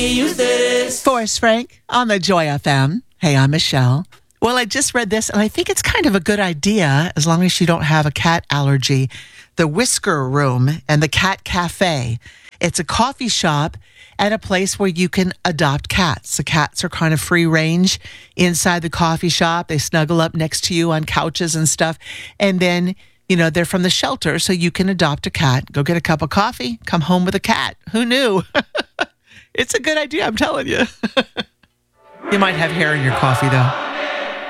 Forrest Frank on the Joy FM. Hey, I'm Michelle. Well, I just read this, and I think it's kind of a good idea as long as you don't have a cat allergy. The Whisker Room and the Cat Cafe. It's a coffee shop and a place where you can adopt cats. The cats are kind of free range inside the coffee shop. They snuggle up next to you on couches and stuff. And then, they're from the shelter, so you can adopt a cat. Go get a cup of coffee, come home with a cat. Who knew? It's a good idea, I'm telling you. You might have hair in your coffee, though.